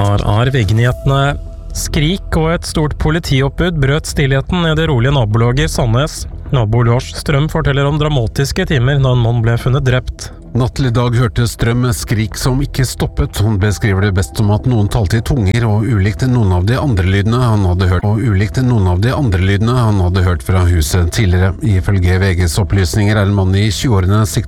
Her VG-nyhetene. Skrik og et stort politioppbud brøt stillheten i det rolige nabolaget Sandnes. Nabo Lars Strøm forteller om dramatiske timer da en mann ble funnet drept. Natt til i dag hørte Strøm skrik som ikke stoppet. Han beskriver det best som at noen talte i tunger og ulikt noen av de andre lydene han hadde hørt fra huset tidligere. Ifølge VGs opplysninger er en mann i 20-årene siktet